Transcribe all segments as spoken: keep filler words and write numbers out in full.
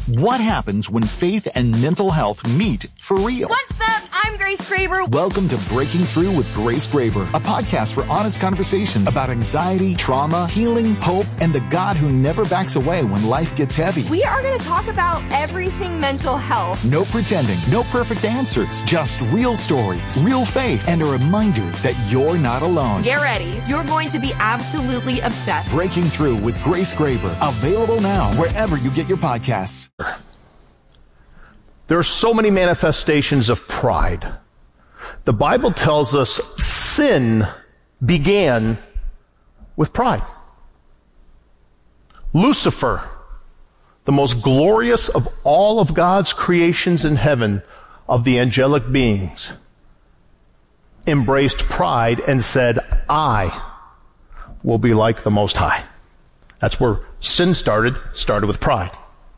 What happens when faith and mental health meet for real? What's up? I'm Grace Graber. Welcome to Breaking Through with Grace Graber, a podcast for honest conversations about anxiety, trauma, healing, hope, and the God who never backs away when life gets heavy. We are going to talk about everything mental health. No pretending, no perfect answers, just real stories, real faith, and a reminder that you're not alone. Get ready. You're going to be absolutely obsessed. Breaking Through with Grace Graber, available now wherever you get your podcasts. There are so many manifestations of pride. The Bible tells us sin began with pride. Lucifer, the most glorious of all of God's creations in heaven, of the angelic beings, embraced pride and said, I will be like the Most High. That's where sin started, started with pride.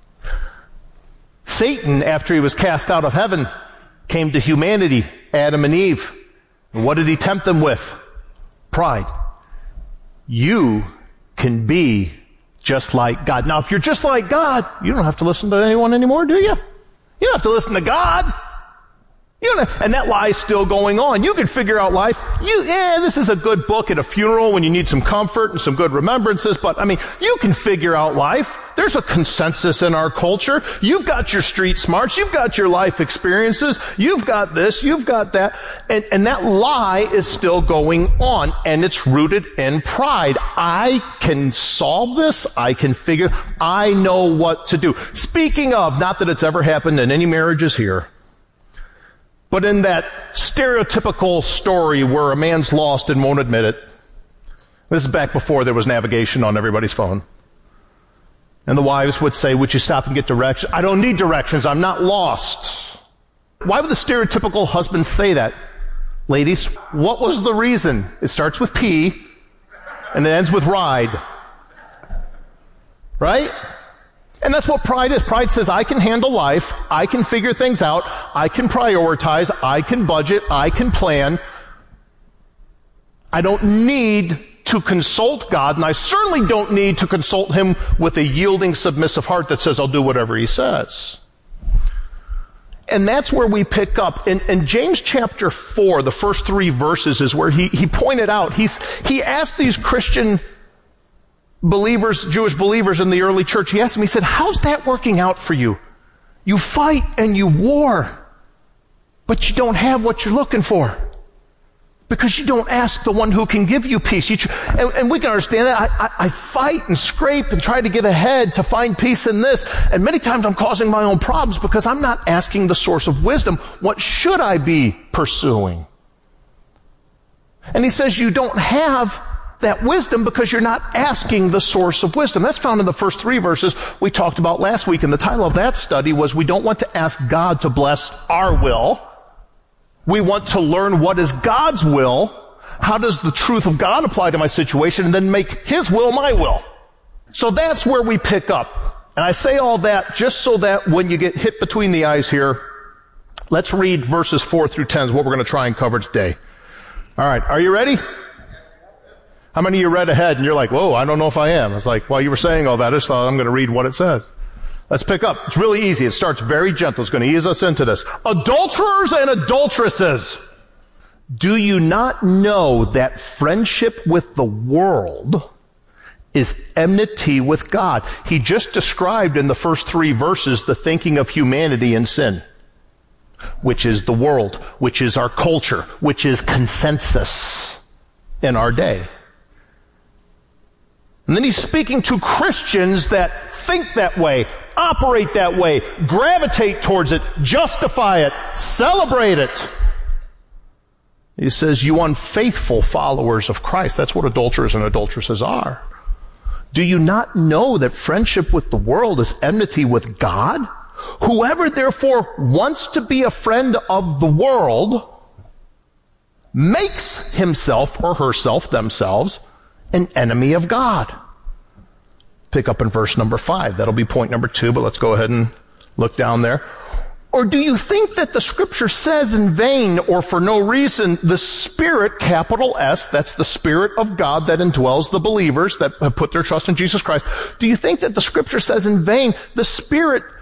Satan, after he was cast out of heaven, came to humanity, Adam and Eve. And what did he tempt them with? Pride. You can be just like God. Now, if you're just like God, you don't have to listen to anyone anymore, do you? You don't have to listen to God. You don't have, and that lie is still going on. You can figure out life. You, yeah, this is a good book at a funeral when you need some comfort and some good remembrances, but I mean, you can figure out life. There's a consensus in our culture. You've got your street smarts. You've got your life experiences. You've got this. You've got that. And, and that lie is still going on, and it's rooted in pride. I can solve this. I can figure, I know what to do. Speaking of, not that it's ever happened in any marriages here, but in that stereotypical story where a man's lost and won't admit it. This is back before there was navigation on everybody's phone. And the wives would say, would you stop and get directions? I don't need directions. I'm not lost. Why would the stereotypical husband say that? Ladies, what was the reason? It starts with P and it ends with ride. Right? And that's what pride is. Pride says, I can handle life. I can figure things out. I can prioritize. I can budget. I can plan. I don't need to consult God, and I certainly don't need to consult Him with a yielding, submissive heart that says, I'll do whatever He says. And that's where we pick up. In, in James chapter four, the first three verses is where he, he pointed out, he's, he asked these Christian believers, Jewish believers in the early church, he asked them, he said, how's that working out for you? You fight and you war, but you don't have what you're looking for because you don't ask the one who can give you peace. You tr- and, and we can understand that. I, I, I fight and scrape and try to get ahead to find peace in this, and many times I'm causing my own problems because I'm not asking the source of wisdom. What should I be pursuing? And he says you don't have that wisdom because you're not asking the source of wisdom. That's found in the first three verses we talked about last week, and the title of that study was we don't want to ask God to bless our will. We want to learn what is God's will. How does the truth of God apply to my situation, and then make His will my will. So that's where we pick up. And I say all that just so that when you get hit between the eyes here, let's read verses four through ten is what we're going to try and cover today. All right, are you ready? How many of you read ahead and you're like, whoa, I don't know if I am. It's like, while you were saying all that, I just thought I'm going to read what it says. Let's pick up. It's really easy. It starts very gentle. It's going to ease us into this. Adulterers and adulteresses, do you not know that friendship with the world is enmity with God? He just described in the first three verses the thinking of humanity in sin, which is the world, which is our culture, which is consensus in our day. And then he's speaking to Christians that think that way, operate that way, gravitate towards it, justify it, celebrate it. He says, you unfaithful followers of Christ. That's what adulterers and adulteresses are. Do you not know that friendship with the world is enmity with God? Whoever therefore wants to be a friend of the world makes himself or herself, themselves, an enemy of God. Pick up in verse number five. That'll be point number two, but let's go ahead and look down there. Or do you think that the scripture says in vain or for no reason, the Spirit, capital S, that's the Spirit of God that indwells the believers that have put their trust in Jesus Christ. Do you think that the scripture says in vain, the Spirit